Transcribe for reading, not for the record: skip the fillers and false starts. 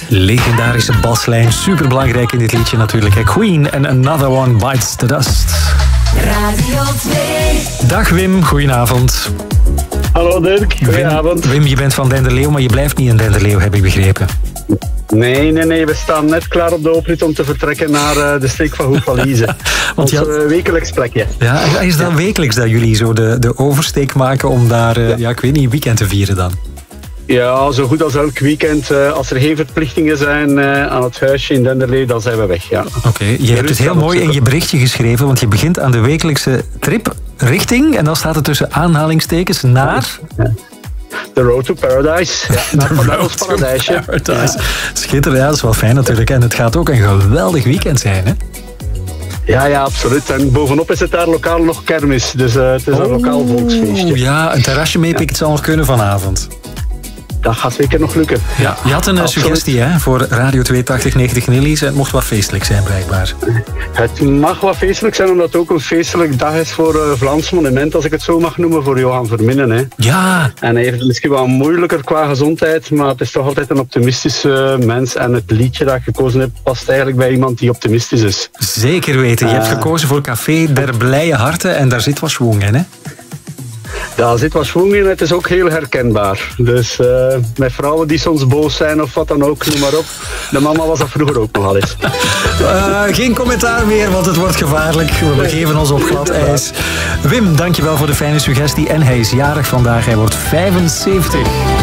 Legendarische baslijn, superbelangrijk in dit liedje natuurlijk. Hè? Queen en Another One Bites the Dust. Radio 2. Dag Wim, goedenavond. Hallo Dirk, goedenavond. Wim, je bent van Denderleeuw, maar je blijft niet in Denderleeuw, heb ik begrepen. Nee, we staan net klaar op de oprit om te vertrekken naar de streek van Hoek-Valieze. Want Ons wekelijks plekje. Ja, is dat wekelijks dat jullie zo de oversteek maken om daar, ik weet niet, weekend te vieren dan? Ja, zo goed als elk weekend. Als er geen verplichtingen zijn aan het huisje in Denderleeuw, dan zijn we weg, ja. Oké, je hebt het heel mooi in je berichtje geschreven, want je begint aan de wekelijkse trip richting, en dan staat het tussen aanhalingstekens, naar... Ja. The Road to Paradise. Ja, naar ons paradijsje. Paradise. Ja. Schitterend, ja, dat is wel fijn natuurlijk. En het gaat ook een geweldig weekend zijn, hè? Ja, absoluut. En bovenop is het daar lokaal nog kermis. Dus het is een lokaal volksfeestje. Ja, een terrasje meepikken, het zal nog kunnen vanavond. Dat gaat zeker nog lukken. Ja, je had een suggestie hè, voor Radio 8290 Nillies. Het mocht wat feestelijk zijn, blijkbaar. Het mag wat feestelijk zijn, omdat het ook een feestelijk dag is voor Vlaams Monument, als ik het zo mag noemen, voor Johan Verminnen. Hè. Ja. En hij heeft het misschien wel moeilijker qua gezondheid, maar het is toch altijd een optimistische mens. En het liedje dat ik gekozen heb, past eigenlijk bij iemand die optimistisch is. Zeker weten. Je hebt gekozen voor Café der Blije Harten en daar zit wat schwung in, hè? Daar zit wat schwung in, het is ook heel herkenbaar. Dus met vrouwen die soms boos zijn of wat dan ook, noem maar op. De mama was dat vroeger ook nogal eens. Geen commentaar meer, want het wordt gevaarlijk. We begeven ons op glad ijs. Wim, dankjewel voor de fijne suggestie. En hij is jarig vandaag, hij wordt 75.